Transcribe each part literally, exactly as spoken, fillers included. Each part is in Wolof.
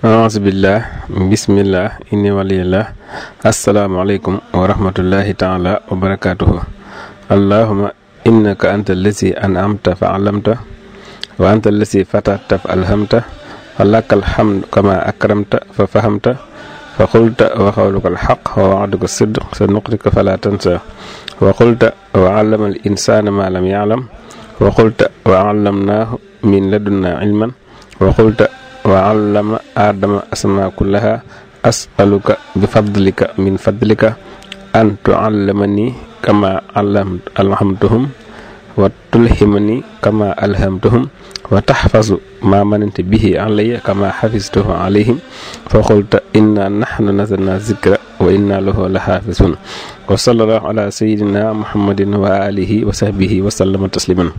A'udzubillah, bismillah, inni waliyillah. Assalamualaikum warahmatullahi ta'ala wabarakatuh. Allahumma innaka anta allazi an'amta fa'alamta wa anta allazi fatahta fa'alhamta wa lakal hamdu kama akramta fa fahamta fa qulta wa qawluka al-haq wa wa'duka as-sidq sanuqrika fala tansa wa qulta wa 'allama al-insana ma lam ya'lam wa qulta wa 'allamnahu min ladunna 'ilman wa qulta wa 'allama adama asma kullaha as'aluka bi fadlika min fadlika an tu'allimani kama 'allamtuhum wa tulhimani kama alhamtuhum wa tahfazu ma mananta bihi alayya kama hafiztuhu alayhim fa qulta inna nahnu nazzalna dhikra wa inna lahu lahafizun wa sallallahu ala sayyidina muhammadin wa alihi wa sahbihi wa sallama tasliman.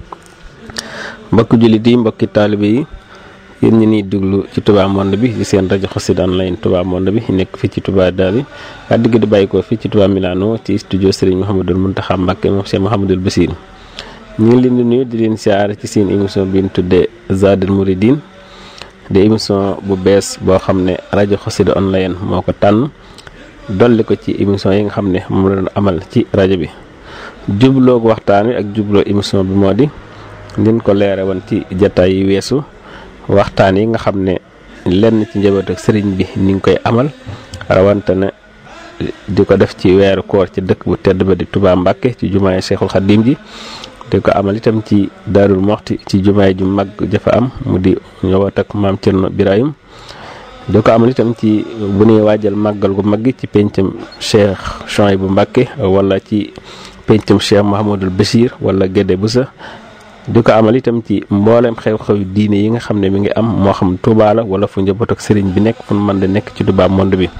Mbokk jullit yi, mbokki taalibe yi, yéen ñi niy déglu ci Touba Monde bi di seen rajo Xassida Online Touba Monde bi nekk fii ci Touba Daali kàddu gi di bàyyi ko fii ci Touba Milano ci studio Serigne Mouhamadul Mountakha Mbacké moom Cheikh Mouhamadul Bassir. ñu ngi leen di nuyu di leen siyaare ci seen émission bi ñu tuddee Zadul Mouridine di émission bu bees boo xam ne rajo Xassida Online moo ko tànn dolli ko ci émission yi nga xam ne moom la doon amal ci rajo bi. jubloo waxtaan wi ak jubloo émission bi moo di leen ko leere woon ci jataay yi weesu. waxtaan yi nga xam ne lenn ci njaboot ak sëriñ bi ni ngi koy amal rawante na di ko def ci weeru koor ci dëkk bu tedd ba di Touba Mbacké ci jumaay Cheikhul Khadim ji di ko amal itam ci Darou Mouhty ci jumaay ju mag jafa am mu di njaboot ak maam Thierno Birahim di ko amal itam ci bu ñuy waajal màggal gu mag gi ci pencam Cheikh Chouaïbou Mbacké wala ci pencam Cheikh Mouhamadul Bassir wala Guédé Boussa di ko amal itam ci mboolem xew-xew diine yi nga xam ne mi ngi am moo xam Touba la wala fu njaboot ak sëriñ bi nekk fu mën di nekk ci Touba Monde bi.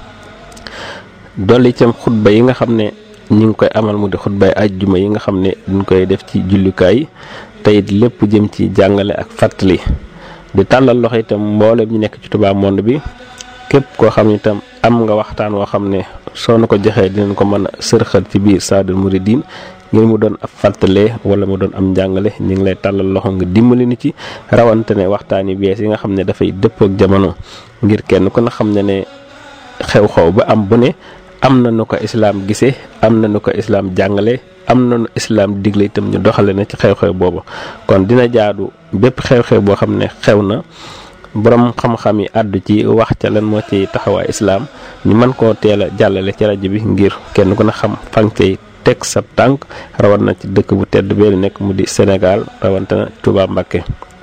dolli itam xutba yi nga xam ne ñi ngi koy amal mu di xutbay ajjuma yi nga xam ne duñ koy def ci jullikaay te it lépp jëm ci jàngale ak fàttali. di tàllal loxo itam mboolem ñi nekk ci Touba Monde bi képp koo xam ne itam am nga waxtaan woo xam ne soo na ko joxee dinañ ko mën a sërxal ci biir Zadul Mouridine ngir mu doon ab fàttalee wala mu doon am njàngale ñu ngi lay tàllal loxo nga dimbali ni ci rawante ne waxtaan yu bees yi nga xam ne dafay dëppoo ak jamono ngir kenn ku na xam ne ne xew-xew ba am bu ne am na nu ko islaam gisee am na nu ko islaam jàngale am na nu islaam digle itam ñu doxale na ci xew-xew boobu. kon dina jaadu bépp xew-xew boo xam ne xew na borom xam-xam yi àddu ci wax ca lan moo ci taxawaay islaam ñu mën koo teel a jàllale ci rajo bi ngir kenn ku na xam fan cay teg sa tànk rawat na ci dëkk bu tedd bee nekk mu di Sénégal rawante na Touba Mbacké.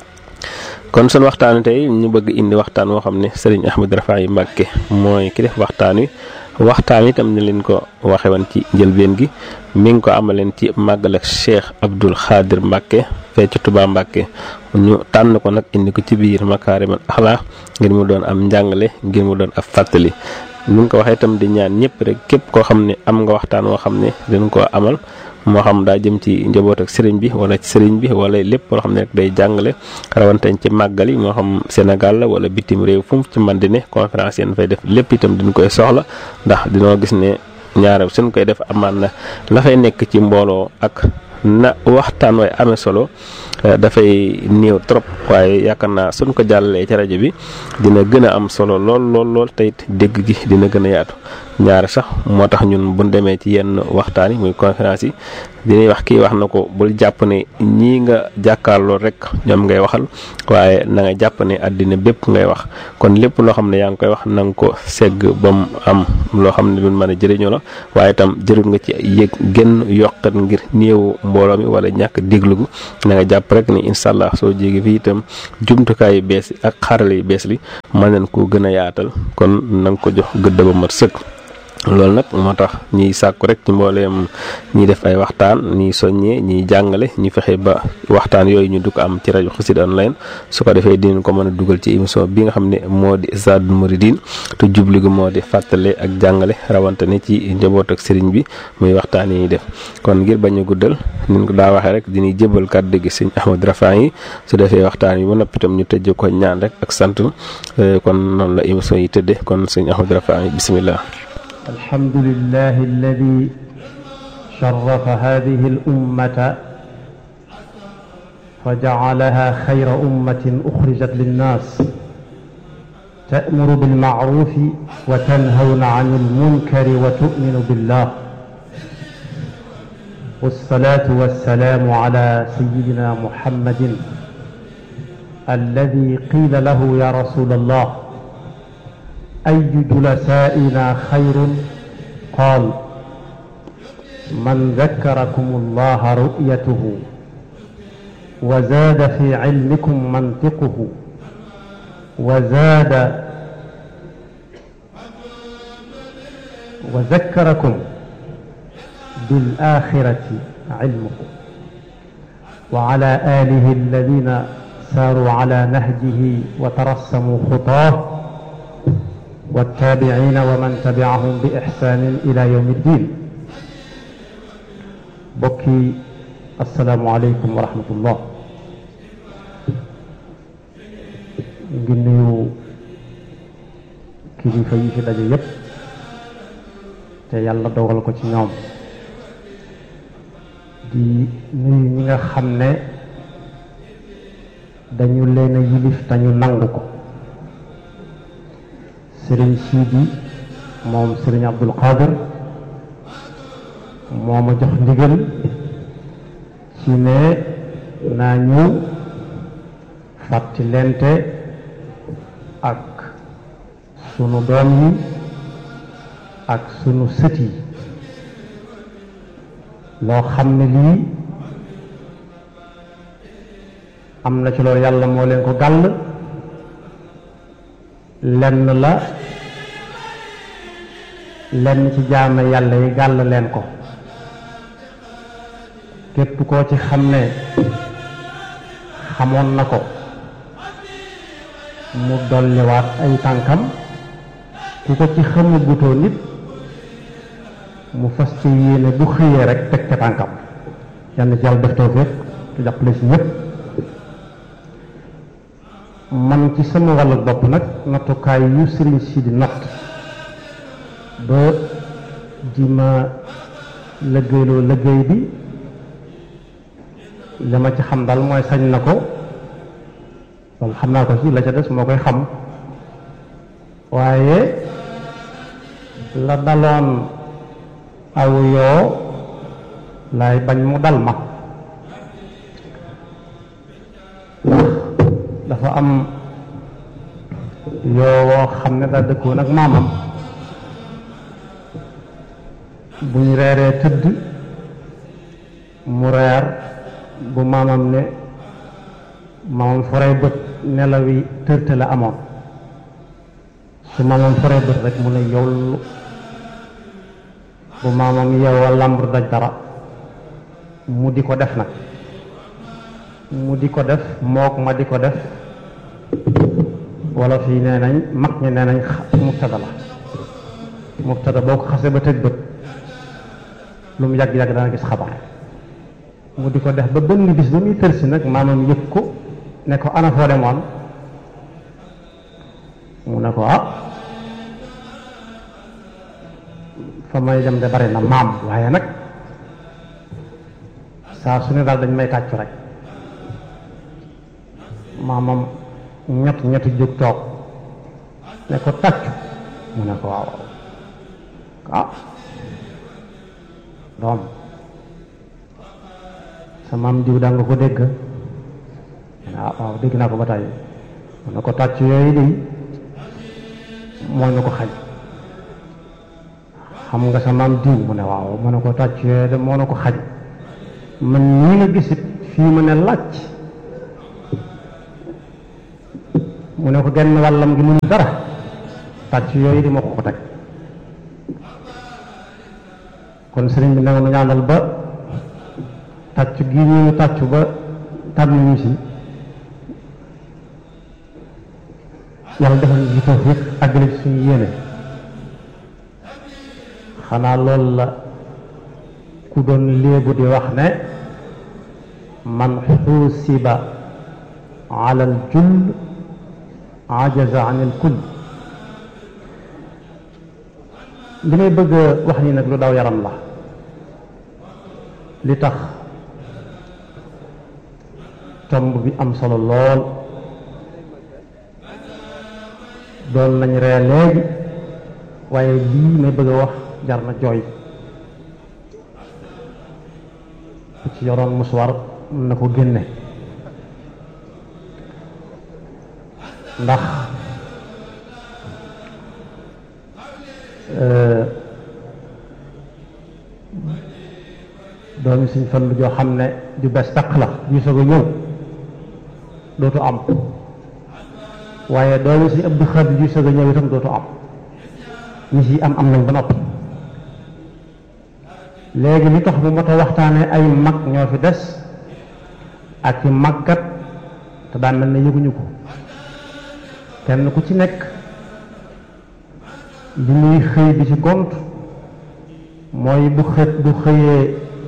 kon sunu waxtaan tey ñu bëgg indi waxtaan woo xam ne Serigne Ahmadou Rafahi Mbacké mooy ki def waxtaan wi waxtaan itam ni leen ko waxe woon ci njëlbeen gi mi ngi ko amaleen ci màggal ak Cheikh Abdoul Khadir Mbacké fee ci Touba Mbacké ñu tànn ko nag indi ko ci biir Makarimal Akhlaq ngir mu doon am njàngale ngir mu doon ab fàttali. ñu ngi ko waxee itam di ñaan ñëpp rek képp koo xam ne am nga waxtaan woo xam ne dañ koo amal moo xam daa jëm ci njaboot ak sëriñ bi wala ci sëriñ bi wala lépp loo xam ne rek day jàngale rawantañ ci màggal yi moo xam Sénégal la wala bitim réew fu mu ci mën di ne conférence yéen fay def lépp itam dañ koy soxla ndax dinoo gis ne ñaare suñ koy def amaan na la fay nekk ci mbooloo ak na waxtaan way amee solo dafay néew trop waaye yaakaar naa suñ ko jàllalee ci rajo bi dina gën a am solo lool lool lool tey dégg gi dina gën a yaatu ñaare sax moo tax ñun buñ demee ci yenn waxtaan yi muy conférence yi dinay wax kii wax na ko bul jàpp ne ñii nga jàkkaarloo rek ñoom ngay waxal waaye na nga jàpp ne àddina bépp ngay wax kon lépp loo xam ne yaa ngi koy wax na nga ko segg ba mu am loo xam ne luñ mën a jëriñoo la waaye itam jërul nga ci yëg gën yokkat ngir néewu mbooloo mi wala ñàkk déglu gu na nga jàpp rek ni incha allah soo jéggi fii itam jumtukaay yu bees yi ak xarale yu bees li mën nañ koo gën a yaatal kon na nga ko jox gëdd ba mat sëkk. loolu nag moo tax ñiy sàkku rek ci mbooleem ñiy def ay waxtaan ñiy soññee ñiy jàngale ñu fexe ba waxtaan yooyu ñu du ko am ci rajo Xassida Online su ko defee dinañ ko mën a dugal ci émission bi nga xam ne moo di Zadul Mouridine te jubli gi moo di fàttale ak jàngale rawante ne ci njaboot ak sëriñ bi muy waxtaan yi ñuy def. kon ngir bañ a guddal niñ ko daa waxee rek dinañ jébal kàddu gi sëñ Ahmadou Rafahi su defee waxtaan yi ba noppi itam ñu tëjee ko ñaan rek ak sant kon noonu la émission yi tëddee kon sëñ Ahmadou Rafahi bismillah. الحمد لله الذي شرف هذه الأمة فجعلها خير أمة أخرجت للناس تأمر بالمعروف وتنهون عن المنكر وتؤمن بالله والصلاة والسلام على سيدنا محمد الذي قيل له يا رسول الله أي جلسائنا خير قال من ذكركم الله رؤيته وزاد في علمكم منطقه وزاد وذكركم بالآخرة علمه وعلى آله الذين ساروا على نهجه وترسموا خطاه والتابعين ومن تبعهم بإحسان إلى يوم الدين بكي السلام عليكم ورحمة الله ngi nuyu kilifa yi fi daje yépp te yàlla dogal ko ci ñoom di nuyu ñi nga xam ne dañu leen a yilif te ñu nangu ko sëriñ Sidi moom sëriñ Abdul Qadir moo ma jox ndigal ci ne naa ñu fàtti lente ak sunu doom yi ak sunu sët yi loo xam ne lii am na ci loolu yàlla moo leen ko gàll lenn la lenn ci jaame yàlla yi gàll leen ko képp koo ci xam ne xamoon na ko mu dolliwaat ay tànkam ku ko ci xamu gutoo nit mu fas ci yéene bu xëyee rek teg ca tànkam yal na ci yàlla def tawfiq te jàppale si ñëpp man ci sama wàllu bopp nag nattukaay yu sëriñ si di natt ba di ma liggéeyloo liggéey bi li ma ci xam daal mooy sañ na ko loolu xam naa ko ci la ca des moo koy xam waaye la daloon aw yoo laay bañ mu dal ma ndax dafa am yoo woo xam ne daa dëkkoon ak maamam bu ñu reeree tëdd mu reer bu maamam ne maamam foree bët nelawi tërte la amoon su maamam foree bët rek mu ne yowlu bu maamam yeewa làmbur daj dara mu di ko def nag mu di ko def mook ma di ko def wala fii nee nañ mag ñi nee nañ mubtada la mubtada boo ko xasee ba tëj bët lu mu yàgg-yàgg dana gis xabar mu di ko def ba benn bis ba muy tërsi nag maamam yëg ko ne ko ana foo demoon mu ne ko ah fa may dem de bari na maam waaye nag saa su ne daal dañ may tàccu rek maamam ñett ñetti jóg toog ne ko tàccu mu ne ko waaw ah doom sa maam diw daa nga ko dégg ah waaw dégg naa ko ba tey mu ne ko tàcc yooyu de moo ñu ko xañ xam nga sa maam diw mu ne waaw mu ne ko tàcc yooyu de moo na ko xañ man ñii nga gisit fii mu ne làcc mu ne ko genn wàllam gi mënul dara tàcc yooyu di moo ko ko teg kon sëriñ bi nanga nu ñaanal ba tàcc gi ñu tàcc ba tànn ñu si yàlla defal ñu ci tawfiq àggale ci suñu yéene xanaa loolu la ku doon léebu di wax ne man xuusiba ala al jull ajaza an al kull li may bëgg a wax ni nag lu daw yaram la li tax tomb bi am solo lool doon nañ ree léegi waaye lii may bëgg a wax jar na jooy. ku ci yoroon musuwar mën na ko génne ndax doomi Sëñ Fallu joo xam ne ju bees tàq la ju soog a ñëw dootu am waaye doomi Sëñ Abdu Xaadir ju soog a ñëw itam dootu am ñi ci am am nañ ba noppi. léegi li tax bu mot a waxtaane ay mag ñoo fi des ak i màggat te daan mel ne yëguñu ko kenn ku ci nekk li muy xëy di ci gont mooy bu xët bu xëyee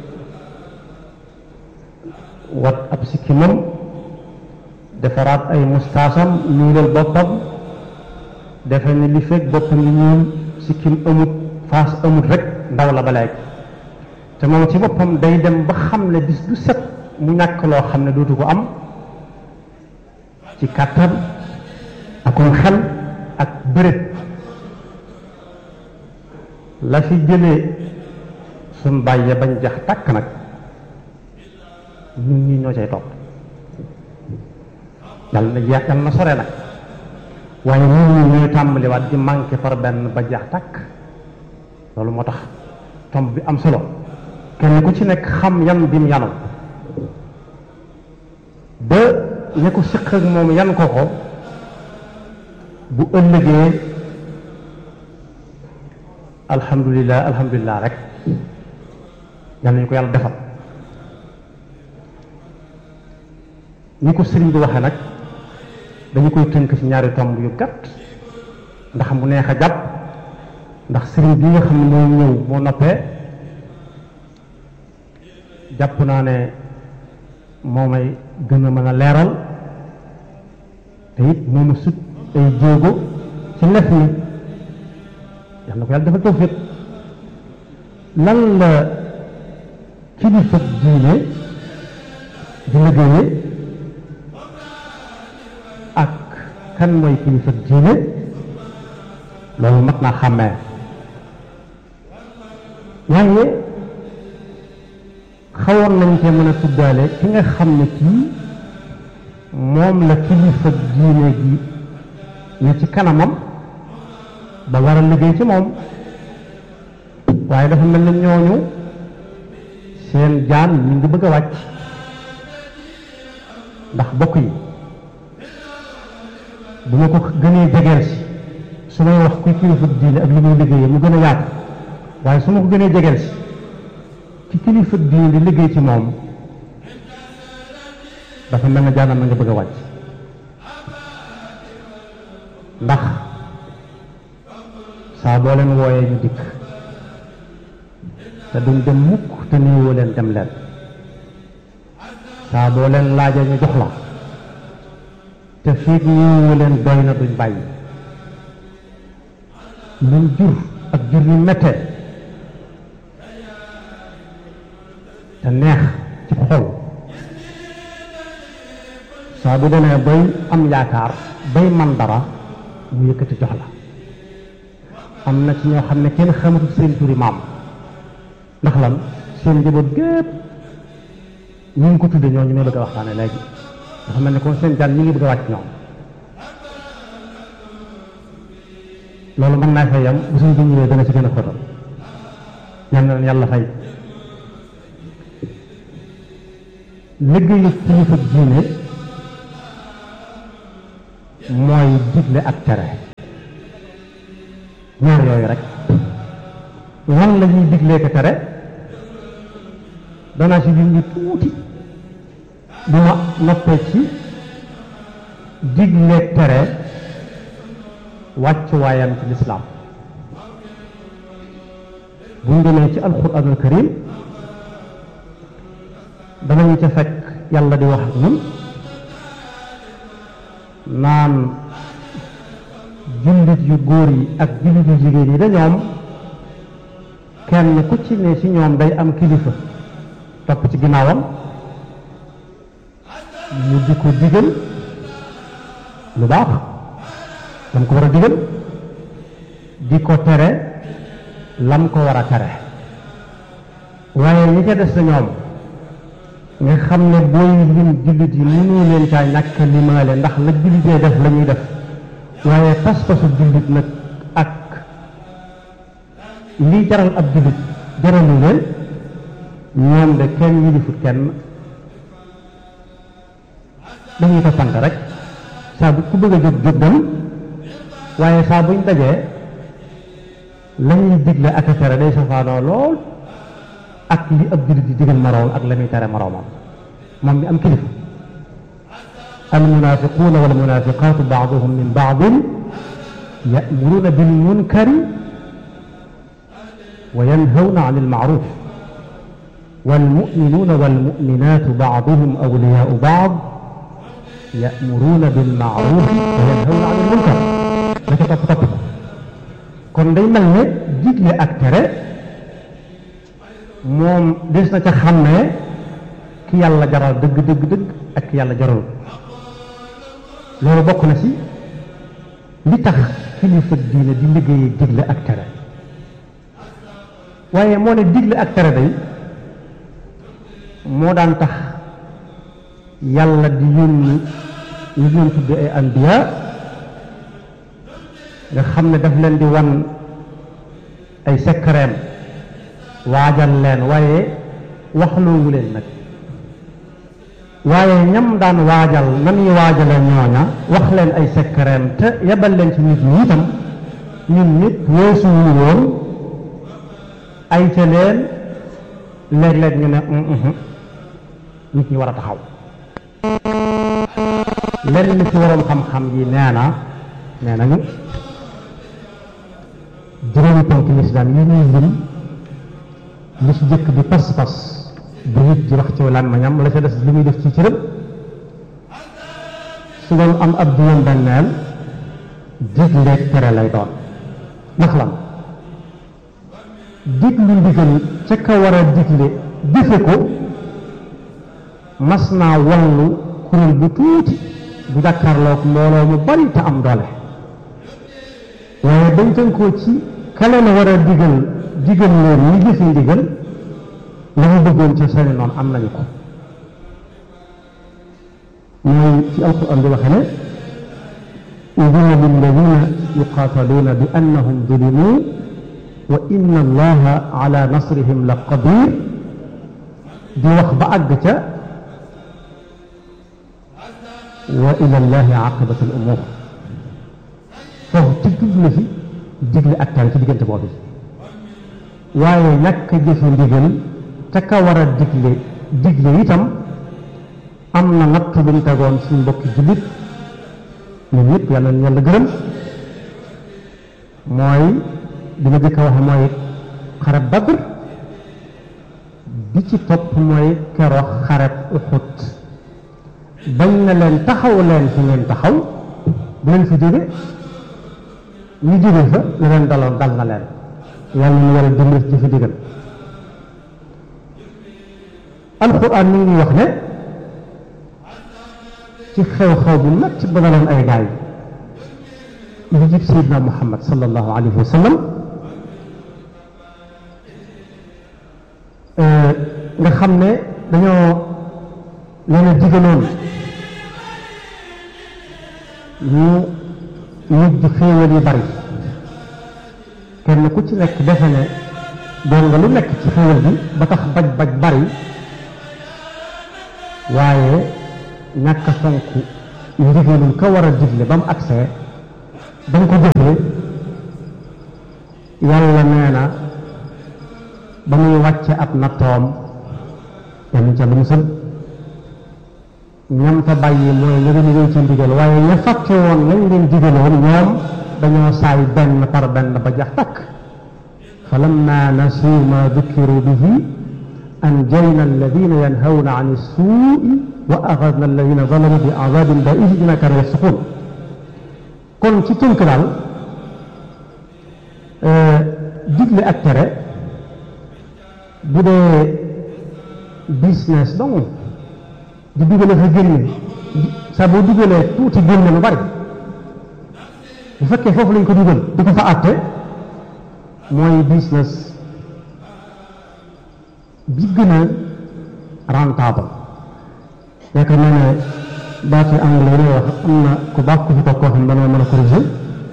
wat ab sikkimam defaraat ay mustaasam ñuulal boppam defe ne li fekk boppam li ñuul sikkim amut faas amut rek ndaw la ba léegi te moom ci boppam day dem ba xam ne bis du set mu ñàkk loo xam ne dootu ko am ci kàttan akum xel ak bërét la fi jëlee suñ bàyyee bañ jax tàkk nag ñun ñi ñoo cay topp yàlla na jeex yàlla na sore nag waaye ñun ñi ñooy tàmbaliwaat di manqué par benn ba jax tàkk loolu moo tax tomb bi am solo kenn ku ci nekk xam yan bi mu yanu ba ña ko siq ak moom yan ko ko bu ëllëgee alhamdulilah alhamdulilah rek yal nañu ko yàlla defal ni ko sëriñ bi waxee nag dañu koy tënk ci ñaari tomb yu gàtt ndax mu neex a jàpp ndax sëriñ bi nga xam ne moo ñëw moo noppee jàpp naa ne moo may gën a mën a leeral te it moo ma sut ay jéego ci lef mi yal na ko yàlla defal tawfiq lan la kilifa diine di liggéeye ak kan mooy kilifa diine loolu mat naa xàmmee waaye xawoon nañ cee mën a tuddaale ki nga xam ne kii moom la kilifa diine gi ne ci kanamam ba war a liggéey ci moom waaye dafa mel na ñooñu seen jaan ñu ngi bëgg a wàcc ndax bokk yi bu ma ko gënee jegeel si su may wax kuy kilifa diine ak li muy liggéeyee mu gën a yaatu waaye su ma ko gënee jegeel si ci kilifa diine di liggéey ci moom dafa mel na jaanam na nga bëgg a wàcc ndax saa boo leen wooyee ñu dikk te duñ dem mukk te néewoo leen dem leen saa boo leen laajee ñu jox la te fii néewoo leen doy na duñ bàyyi luñ jur ak jur yu mettee te neex ci xol saa bu demee bay am yaakaar bay man dara mu yëkkati jox la am na ci ñoo xam ne kenn xamatul seen turi maam ndax lan seen njaboot gépp ñu ngi ko tudde ñoo ñu may bëgg a waxtaane léegi dafa mel ne comme seen jaan ñi ngi bëgg a wàcc ñoom loolu mën naa fay yam bu suñ bi ñëwee dana ci gën a xóotal ñaan na leen yàlla fay liggéeyu kilifa diine mooy digle ak tere ñaar yooyu rek lan la ñuy diglee ko tere danaa ci biir ñu tuuti bu ma noppee ci digle tere wàccuwaayam ci lislaam bu ñu demee ci alquranul karim danañu ca fekk yàlla di wax ak ñun naan jullit yu góor yi ak jullit yu jigéen yi dañoom kenn ku ci ne ci ñoom day am kilifa topp ci ginnaawam mu di ko digal lu baax lam ko war a digal di ko tere lam ko war a tere waaye ñi ca des na ñoom nga xam ne booy lim jullit yi mënu leen caa ñàkk limaale ndax la jullitee def la ñuy def waaye pas-pasu jullit nag ak lii jaral ab jullit jaralu leen ñoom de kenn yilifut kenn dañuy toppante rek saa bu ku bëgg a jóg jóg dem waaye saa buñ dajee la ñuy digle ak a tere day safaanoo lool ak li ab jullit di digal moroom ak la muy tere moroomam moom mi am kilifa almunafiquuna walmunafiqaatu baaduhum min baadin yamuruuna bilmunkari wa yanhawna an ilmaaruf walmuminuuna walmuminaatu baaduhum awliyaau baad yamuruuna bilmaaruf wa yanhawna an ilmunkar la ca topp topp kon day mel ne digle ak tere moom des na ca xam ne ki yàlla jaral dëgg dëgg dëgg ak ki yàlla jaral loolu bokk na ci li tax kilifa diine di liggéeyee digle ak tere waaye moo ne digle ak tere day moo daan tax yàlla di yónni ñu leen tudde ay anbiya nga xam ne daf leen di wan ay sekkareem waajal leen waaye waxloowu leen nag waaye ñam daan waajal nan yi waajale ñooña wax leen ay sekkareem te yebal leen ci nit ñi itam ñun nit weesuwuñu woon ay ca leen léeg-léeg ñu ne nit ñi war a taxaw lenn ci waroom xam-xam yi nee na nee nañu juróomi ponk lislaam yi ñuy lim li ci jëkk di pas-pas bu nit di wax ci làmmiñam la ca des li muy def ci cërëm su doon am ab juróom benneel digleeg tere lay doon ndax lan diglu ndigal ca ka war a digle jëfe ko mas naa wallu kuréel bu tuuti bu jàkkaarloog mbooloo mu bari te am doole waaye dañ tënkoo ci kale na war a digal digal leen ñi jëfe ndigal la ñu bëggoon ci seeni noonu am nañu ko mooy ci alquran di waxe ne udina lilladina yuqaataluuna bi annahum zulimu wa inna allaha ala nasrihim la qadir di wax ba àgg ca wa ila llahi aqibatu al umur foofu ci tudd na fi digle ak tere ci diggante boobu waaye ñàkk jëfe ndigal te ka war a digle digle itam am na natt bu ñu tegoon suñu mbokki jullit ñun ñëpp yàlla na yàlla gërëm mooy li ma jëkk a wax mooy xareb Badr bi ci topp mooy keroog xareb Uhud bañ na leen taxaw leen fi ngeen taxaw bu leen fi jóge ñu jóge fa la leen daloon dal na leen yàlla na yàlla dimbali ci fi digal alxuraan mi ngi wax ne ci xew-xew bu metti ba daloon ay gaay li jib Seydina Muhammad sallallahu alayhi wa sallam nga xam ne dañoo leen a digaloon ñu mujj xéewal yu bari kenn ku ci nekk defe ne doon nga lu nekk ci xéewal bi ba tax baj baj bari waaye ñàkk a fonk ndigalul ka war a digle ba mu agsee ba mu ko jëfee yàlla nee na ba muy wàcce ab nattoom yàlla ca lu musal ñam fa bàyyi mooy ñu gën a wéy ci ndigal waaye ña fàtte woon lañ leen digaloon ñoom dañoo saay benn par benn ba jax takk fa lamma nasuu ma dukkiru bihi anjayna alladina yanhawna an issuui wa axadna alladina zalamu bi azabin baisin bima kaanu yafsiqun kon ci tënk daal digle ak tere bu dee business donc di dugale fa génne sa boo dugalee tuuti génne lu bari bu fekkee foofu lañ ko dugal di ko fa àtte mooy business bi gën a rentable. yaakaar naa ne baati anglais yi wax am na ku baax ku fi toog koo xam dana mën a corriger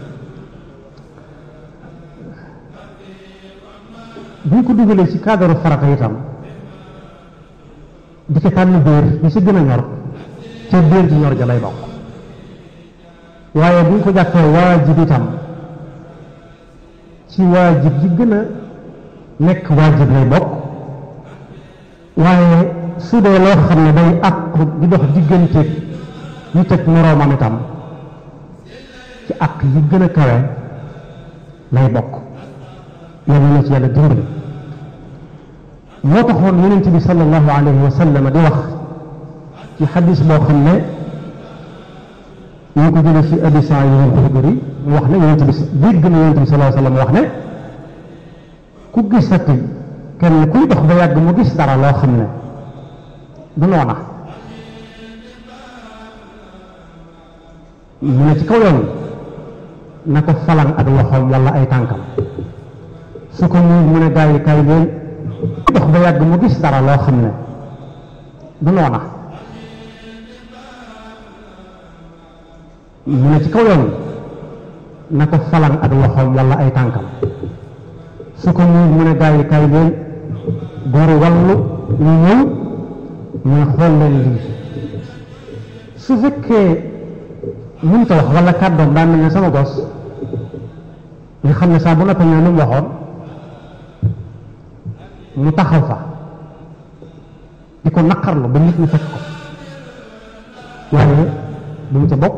bu ñu ko dugalee ci cadre farata itam di ko tànn biir bi si gën a ñor ca biir ji ñor ja lay bokk waaye bu ñu ko jàppee waajib itam ci waajib yi gën a nekk waajib lay bokk waaye su dee loo xam ne day àq di dox diggante ñu teg moroomam itam ci àq yi gën a kawe lay bokk yàlla na ci yàlla dimbali moo taxoon yonent bi sallallahu alayhi wa sallam di wax ci xadis boo xam ne ñu ko jëlee ci Abi Saïd al-Xudri mu wax ne yonent bi dégg na yonent bi sallallahu alayhi wa sallam wax ne ku gisati kenn kuy dox ba yàgg mu gis dara loo xam ne du noona mu ne ci kaw yoon na ko falan ak loxoom wala ay tànkam su ko mu mu ne gaa yi kay leen dox ba yàgg mu gis dara loo xam ne du noona mu ne ci kaw yoon na ko falan ak loxoom wala ay tànkam su ko mu mu ne gaa yi kay leen góoru wàllu ñu ñëw ñu xool leen lii su fekkee mënu ko wax wala kàddoom daan nañ ne sama gos nga xam ne saa bu noppee ñoo nu mu waxoon mu taxaw fa di ko naqarlu ba nit ñi fekk ko waaye bu mu ca bokk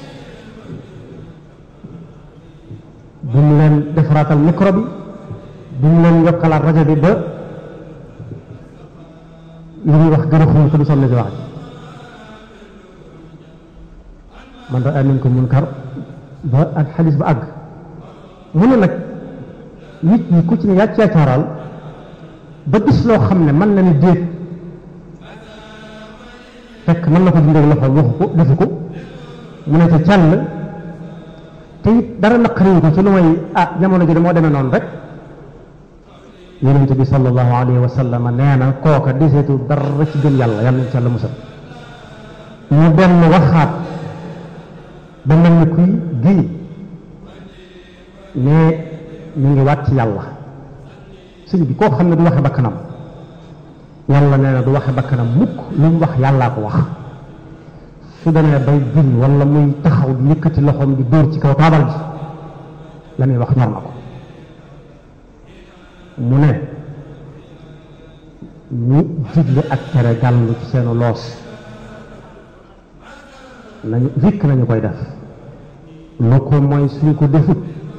bu mu leen defaraatal micro bi bu mu leen yokkalaat rajo bi ba li ñuy wax gën a xumul ko du sonn ci wax ji man raa minkum munkar ba ak xadis ba àgg mu ne nag nit ñi ku ci ne yàcc yàccaaral ba gis loo xam ne mën na ni déet fekk mën na ko dindee loxo waxu ko defu ko mu ne ca càll te it dara naqariwu ko ci lu may ah jamono ji moo demee noonu rek yonent bi sallallahu alayhi wa sallam nee na kooka deseetu dara ci gëm yàlla yàlla nañ ci yàlla musal mu dem waxaat ba mel ni kuy géy ne ñu ngi waat ci yàlla sëñ bi koo xam ne du waxe bakkanam yàlla nee na du waxe bakkanam mukk lu mu wax yàllaa ko wax su demee bay giñ wala muy taxaw di yëkkati loxoom di dóor ci kaw taabal ji la muy wax ñor na ko mu ne ñu digle ak tere gàllu ci seenu loos nañu rikk nañu koy def lu ko mooy suñ ko defut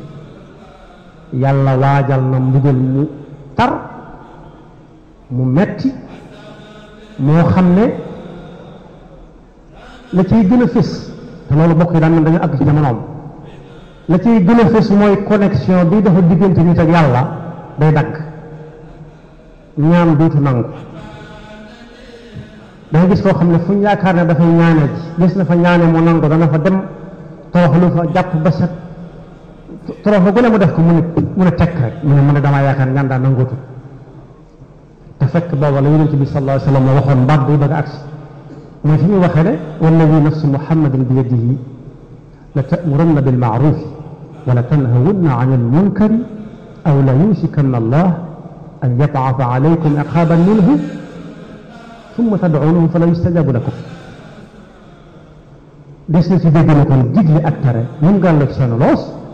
yàlla waajal na mbugal mu tar mu metti moo xam ne la ciy gën a fés te loolu bokk yi daan nañ dañu àgg ci jamonoom la ciy gën a fés mooy connexion bi dafa diggante nit ak yàlla day dagg ñaan duutu nangu danga gis koo xam ne fu ñu yaakaar ne dafay ñaane ji gis na fa ñaane mu nangu dana fa dem toroxlu fa jàpp ba set torox fa gën a mu def ko mu ne mu ne tekk rek mu ne mu ne damaa yaakaar ñaan daa nangootu te fekk booba la yonent bi sallallahu alayhi wa sallam waxoon mbaat buy bëgg a agsi mooy fi ñu waxee ne walladi nafsu muhammadin bi yadihi la ta'murunna bil ma'ruf wa la tanhawunna 'anil munkari aw la yushikanna allah an yab'atha 'alaykum iqaban minhu thumma tad'uunahu fala yustajabu lakum des na si dégg na kon digle ak tere mun gàll ci seen loos